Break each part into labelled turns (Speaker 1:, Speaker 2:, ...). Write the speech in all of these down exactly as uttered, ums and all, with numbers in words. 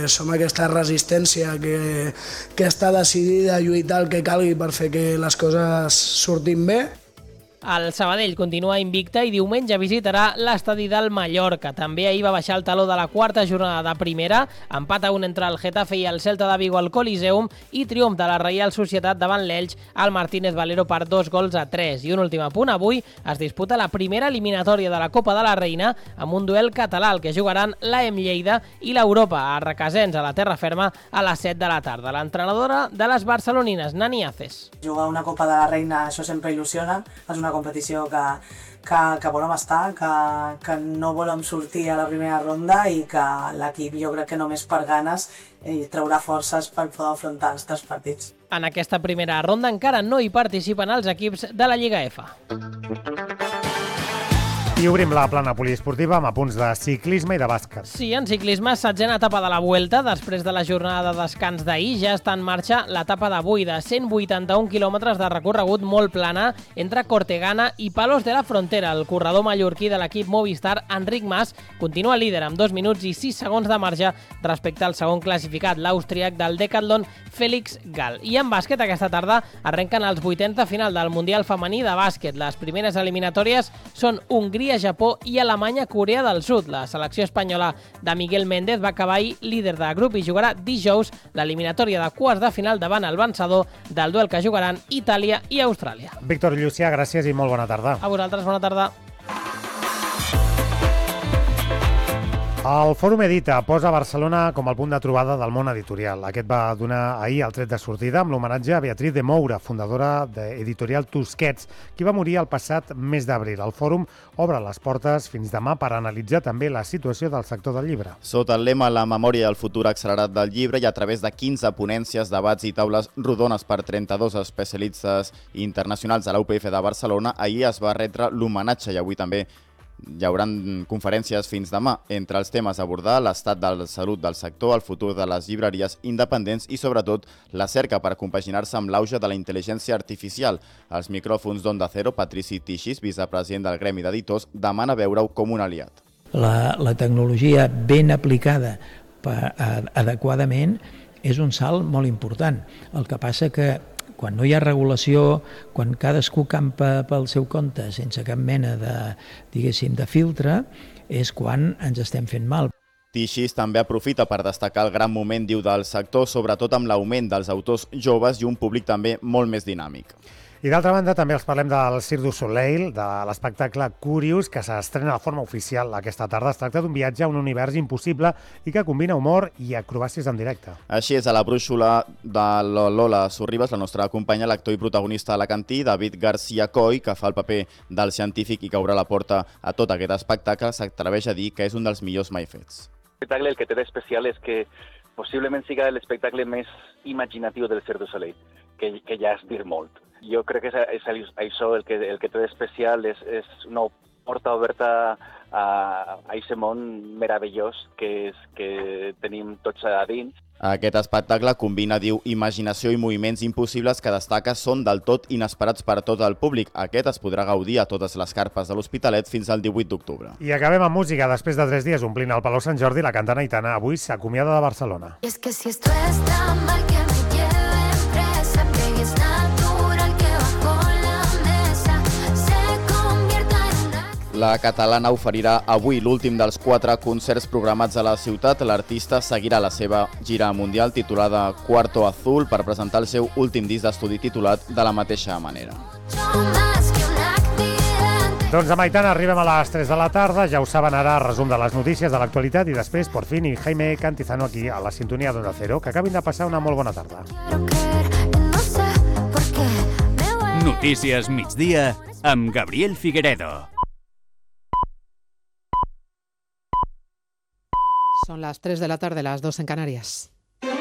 Speaker 1: som aquesta resistència que, que està decidida a lluitar el que calgui per fer que les coses surtin bé.
Speaker 2: El Sabadell continua invicte i diumenge visitarà l'estadi del Mallorca. També ahir va baixar el taló de la quarta jornada de primera, empat a un entre el Getafe i el Celta de Vigo al Coliseum i triomf de la Reial Societat davant l'Elx al Martínez Valero per dos gols a tres. I un últim apunt, avui es disputa la primera eliminatòria de la Copa de la Reina amb un duel català, el que jugaran l'A E M Lleida i l'Europa a Requesens, a la terra ferma, a les set de la tarda. L'entrenadora de les barcelonines, Nani Aces.
Speaker 3: Jugar una Copa de la Reina, això sempre il·lusiona, és una competició que, que, que volem estar, que, que no volem sortir a la primera ronda i que l'equip jo crec que només per ganes i traurà forces per poder afrontar els tres partits.
Speaker 2: En aquesta primera ronda encara no hi participen els equips de la Lliga F.
Speaker 4: I obrim la plana poliesportiva amb apunts de ciclisme i de bàsquet.
Speaker 2: Sí, en ciclisme, setzena etapa de la Vuelta. Després de la jornada de descans d'ahir, ja està en marxa l'etapa d'avui de cent vuitanta-un quilòmetres de recorregut molt plana entre Cortegana i Palos de la Frontera. El corredor mallorquí de l'equip Movistar, Enric Mas, continua líder amb dos minuts i sis segons de marge respecte al segon classificat, l'àustriac del Decathlon, Félix Gal. I en bàsquet, aquesta tarda arrenquen els vuitens de final del Mundial Femení de bàsquet. Les primeres eliminatòries són Hongria, Japó i Alemanya-Corea del Sud. La selecció espanyola de Miguel Méndez va acabar ahir líder de grup i jugarà dijous l'eliminatòria de quarts de final davant el vencedor del duel que jugaran Itàlia i Austràlia.
Speaker 4: Víctor Llucià, gràcies i molt bona tarda.
Speaker 2: A vosaltres, bona tarda.
Speaker 4: El Fòrum Edita posa Barcelona com el punt de trobada del món editorial. Aquest va donar ahir el tret de sortida amb l'homenatge a Beatriz de Moura, fundadora d'Editorial Tusquets, qui va morir el passat mes d'abril. El Fòrum obre les portes fins demà per analitzar també la situació del sector del llibre.
Speaker 5: Sota el lema La memòria i el futur accelerat del llibre i a través de quinze ponències, debats i taules rodones per trenta-dos especialistes internacionals de la U P F de Barcelona, ahir es va retre l'homenatge i avui també hi haurà conferències fins demà. Entre els temes a abordar, l'estat de la salut del sector, el futur de les llibreries independents i, sobretot, la cerca per compaginar-se amb l'auge de la intel·ligència artificial. Als micròfons d'Onda Cero, Patrici Tixis, vicepresident del Gremi d'Editors, demana veure-ho com un aliat.
Speaker 6: La, la tecnologia ben aplicada per, adequadament és un salt molt important. El que passa que quan no hi ha regulació, quan cadascú campa pel seu compte sense cap mena de, diguéssim, de filtre, és quan ens estem fent mal.
Speaker 5: Tixis també aprofita per destacar el gran moment, diu, del sector, sobretot amb l'augment dels autors joves i un públic també molt més dinàmic.
Speaker 4: I d'altra banda també els parlem del Cirque du Soleil, de l'espectacle Curious, que s'estrena de forma oficial aquesta tarda. Es tracta d'un viatge a un univers impossible i que combina humor i acrobàcies en directe.
Speaker 5: Així és, a la brúixola de Lola Sorribas, la nostra companya, l'actor i protagonista alacantí, David García Coy, que fa el paper del científic i que obre la porta a tot aquest espectacle, s'atreveix a dir que és un dels millors mai fets.
Speaker 7: L'espectacle el que té d'especial és que possiblement siga l'espectacle més imaginatiu del Cirque du Soleil, que, que ja és dir molt. Jo crec que és, és això el que, el que té d'especial, és, és una porta oberta a, a aquest món meravellós que, és, que tenim tots a dins.
Speaker 5: Aquest espectacle combina, diu, imaginació i moviments impossibles que destaca són del tot inesperats per tot el públic. Aquest es podrà gaudir a totes les carpes de l'Hospitalet fins al divuit d'octubre.
Speaker 4: I acabem amb música. Després de tres dies omplint el Palau Sant Jordi, la cantant Aitana avui s'acomiada de Barcelona.
Speaker 8: Es que si esto es tan mal que me lleven presa, que es natural que bajo la mesa se convierta en una...
Speaker 5: La catalana oferirà avui l'últim dels quatre concerts programats a la ciutat. L'artista seguirà la seva gira mundial titulada Cuarto Azul per presentar el seu últim disc d'estudi titulat de la mateixa manera.
Speaker 4: Doncs amb Aitana arribem a les tres de la tarda, ja ho saben ara, resum de les notícies de l'actualitat i després Porfín i Jaime Cantizano aquí a la sintonia d'Onda Cero, que acabin de passar una molt bona tarda.
Speaker 9: Notícies migdia amb Gabriel Figueredo.
Speaker 10: Son las tres de la tarde, las dos en Canarias.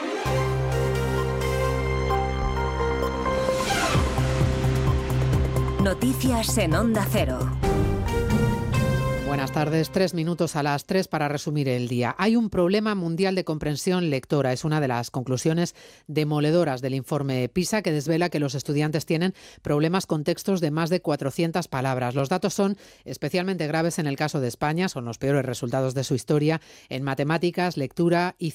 Speaker 11: Noticias en Onda Cero.
Speaker 10: Buenas tardes, tres minutos a las tres para resumir el día. Hay un problema mundial de comprensión lectora. Es una de las conclusiones demoledoras del informe PISA, que desvela que los estudiantes tienen problemas con textos de más de cuatrocientas palabras. Los datos son especialmente graves en el caso de España. Son los peores resultados de su historia en matemáticas, lectura y